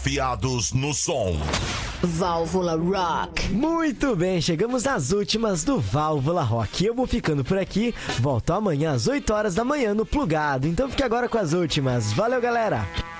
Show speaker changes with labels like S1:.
S1: Afiados no som.
S2: Válvula Rock.
S3: Muito bem, chegamos nas últimas do Válvula Rock. Eu vou ficando por aqui, volto amanhã às 8 horas da manhã no Plugado. Então fique agora com as últimas. Valeu, galera!